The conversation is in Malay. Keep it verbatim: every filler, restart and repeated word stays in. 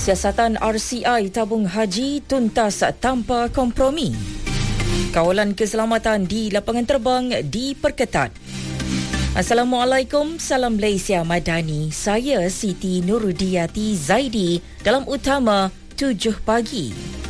Siasatan R C I tabung haji tuntas tanpa kompromi. Kawalan keselamatan di lapangan terbang diperketat. Assalamualaikum, salam Malaysia Madani. Saya Siti Nurudiati Zaidi dalam utama tujuh pagi.